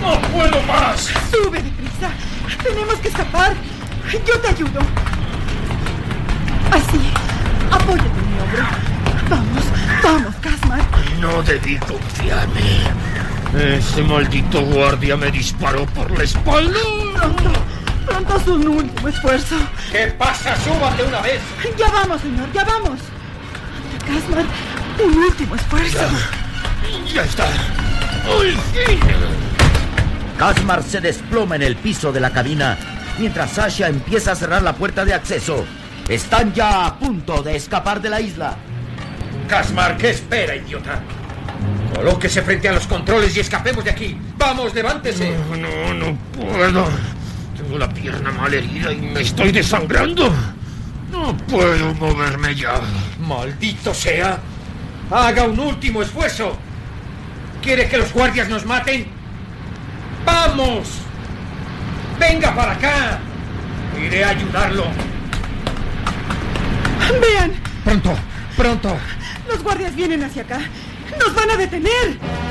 ¡No puedo más! Sube deprisa. Tenemos que escapar. Yo te ayudo. Así. Apóyate en mi hombro. Vamos, Casmar. No debí confiarme. Ese maldito guardia me disparó por la espalda. Pronto es un último esfuerzo. ¿Qué pasa? ¡Súbate una vez! Ya vamos, señor, ya vamos. Casmar, un último esfuerzo. Ya está. ¡Al fin! Casmar se desploma en el piso de la cabina mientras Sasha empieza a cerrar la puerta de acceso. Están ya a punto de escapar de la isla. Casmar, ¿qué espera, idiota? Colóquese frente a los controles y escapemos de aquí. ¡Vamos, levántese! No puedo. Tengo la pierna mal herida y me estoy desangrando. No puedo moverme ya. ¡Maldito sea! ¡Haga un último esfuerzo! ¿Quiere que los guardias nos maten? ¡Vamos! ¡Venga para acá! Iré a ayudarlo. Vean. Pronto. Los guardias vienen hacia acá. ¡Nos van a detener!